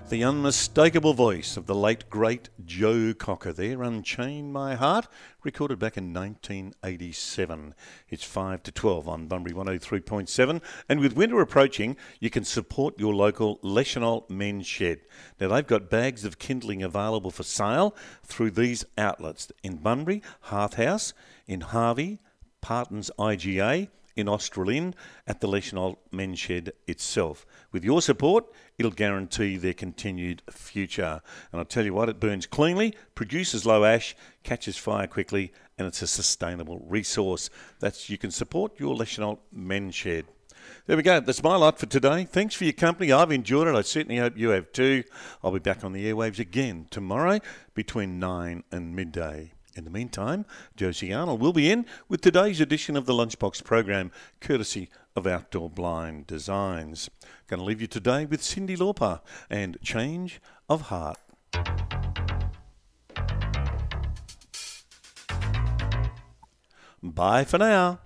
The unmistakable voice of the late, great Joe Cocker there, Unchain My Heart, recorded back in 1987. It's 5 to 12 on Bunbury 103.7. And with winter approaching, you can support your local Leschenol Men's Shed. Now, they've got bags of kindling available for sale through these outlets in Bunbury, Hearth House, in Harvey, Parton's IGA, in Australind, at the Leschenol Men's Shed itself. With your support, it'll guarantee their continued future. And I'll tell you what, it burns cleanly, produces low ash, catches fire quickly, and it's a sustainable resource. You can support your Leschenol Men's Shed. There we go. That's my lot for today. Thanks for your company. I've enjoyed it. I certainly hope you have too. I'll be back on the airwaves again tomorrow between 9 and midday. In the meantime, Josie Arnold will be in with today's edition of the Lunchbox program, courtesy of Outdoor Blind Designs. Going to leave you today with Cyndi Lauper and Change of Heart. Bye for now.